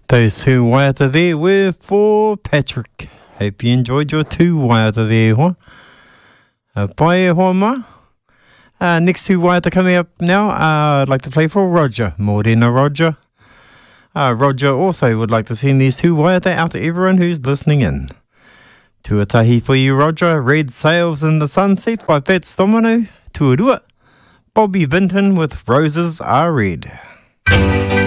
Those two waiata there were for Patrick. Hope you enjoyed your two waiata there, hoa. Pai e hoa ma. Next two waiata coming up now, I'd like to play for Roger. Morena Roger. Roger also would like to send these two waiata out to everyone who's listening in. Tuatahi for you, Roger. Red Sails in the Sunset by Pat Stomano. Tuarua. Bobby Vinton with Roses Are Red.